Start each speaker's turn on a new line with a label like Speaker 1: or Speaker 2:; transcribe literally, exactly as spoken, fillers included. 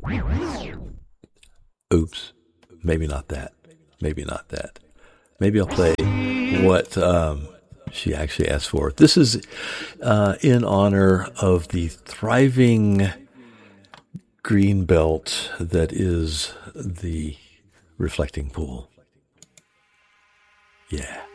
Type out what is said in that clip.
Speaker 1: Oops. Maybe not that. Maybe not that. Maybe I'll play what um, she actually asked for. This is uh, in honor of the thriving green belt that is the reflecting pool. Yeah.